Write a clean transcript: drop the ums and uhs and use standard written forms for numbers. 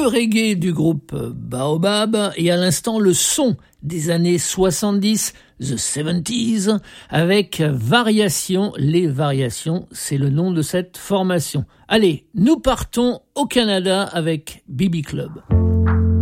le reggae du groupe Baobab et à l'instant le son des années 70, The 70s, avec Variations. Les Variations, c'est le nom de cette formation. Allez, nous partons au Canada avec BB Club.